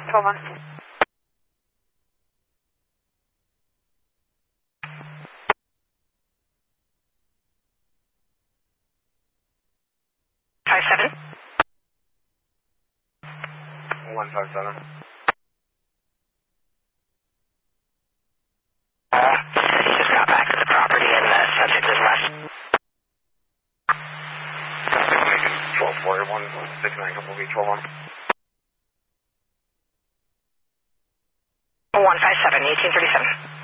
12-1. 57. 157. He just got back to the property and the subject is left. 12-4, 169, couple B, 12-1. 157, 1837.